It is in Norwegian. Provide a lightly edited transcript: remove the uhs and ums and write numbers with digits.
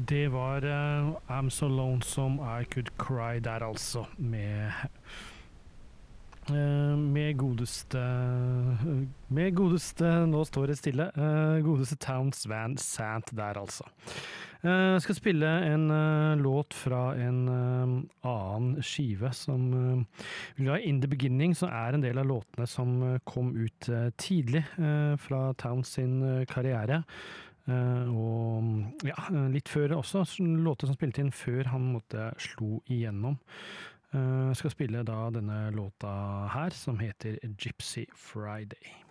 Det var I'm So Lonesome I Could Cry der altså, med godeste, nå står det stille, godeste Townes Van Sant der altså. Jeg skal spille en låt fra en annen skive som In the Beginning, så en del av låtene som kom ut tidlig fra Townes sin karriere. Og ja, litt før også, låter som spilte inn før han slo igjennom. Jeg skal spille da denne låta her, som heter Gypsy Friday.